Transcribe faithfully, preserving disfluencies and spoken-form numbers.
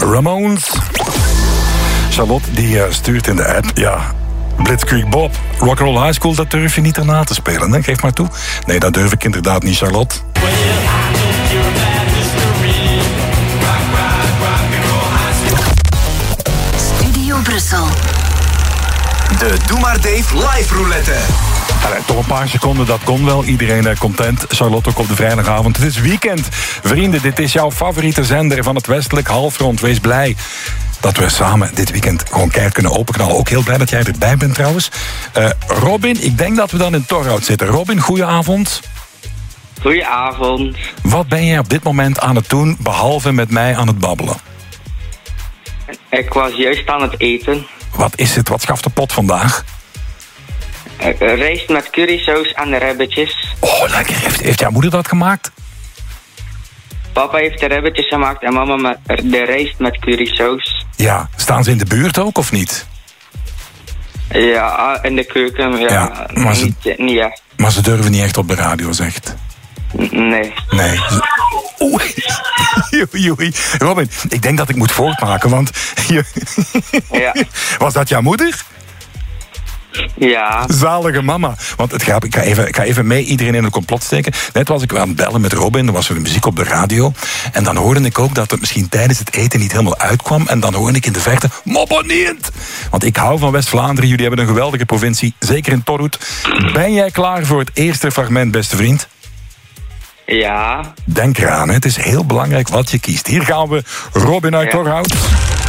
Ramones. Charlotte die uh, stuurt in de app, ja, Blitzkrieg Bob. Rock'n'Roll High School, dat durf je niet erna te spelen, hè? Geef maar toe. Nee, dat durf ik inderdaad niet, Charlotte. Studio Brussel. De Doe Maar Dave live roulette. Allee, toch een paar seconden, dat kon wel. Iedereen uh, content. Charlotte ook op de vrijdagavond. Het is weekend. Vrienden, dit is jouw favoriete zender van het westelijk halfrond. Wees blij dat we samen dit weekend gewoon keihard kunnen openknallen. Ook heel blij dat jij erbij bent trouwens. Uh, Robin, ik denk dat we dan in Torhout zitten. Robin, goedenavond. Goedenavond. Wat ben jij op dit moment aan het doen, behalve met mij aan het babbelen? Ik was juist aan het eten. Wat is het? Wat schaft de pot vandaag? Uh, rijst met currysaus en de ribbetjes. Oh, lekker. Heeft, heeft jouw moeder dat gemaakt? Papa heeft de ribbetjes gemaakt en mama met de rijst met currysaus. Ja, staan ze in de buurt ook of niet? Ja, in de keuken. Ja, Ja, maar ze- niet, niet echt. Maar ze durven niet echt op de radio, zegt. N- Nee. Nee. Oei. Oei, oei. Robin, ik denk dat ik moet voortmaken, want... Ja. Was dat jouw moeder? Ja. Zalige mama. Want het gaat, ik, ga even, ik ga even mee iedereen in een complot steken. Net was ik aan het bellen met Robin, er was er muziek op de radio. En dan hoorde ik ook dat het misschien tijdens het eten niet helemaal uitkwam. En dan hoorde ik in de verte, moppeneend! Want ik hou van West-Vlaanderen, jullie hebben een geweldige provincie. Zeker in Torhout. Ben jij klaar voor het eerste fragment, beste vriend? Ja. Denk eraan, hè. Het is heel belangrijk wat je kiest. Hier gaan we, Robin uit Ja. Torhout.